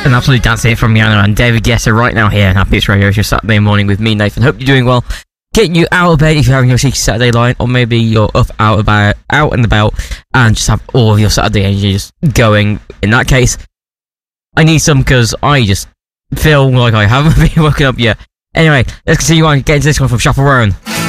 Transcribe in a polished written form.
An absolute that's it from Yana and David Guetta right now here on Happy Hits Radio. It's your Saturday morning with me, Nathan. Hope you're doing well. Getting you out of bed if you're having your cheeky Saturday line, or maybe you're up out and about and just have all of your Saturday energy just going. In that case, I need some because I just feel like I haven't been woken up yet. Anyway, let's continue on. Get into this one from Chaperone.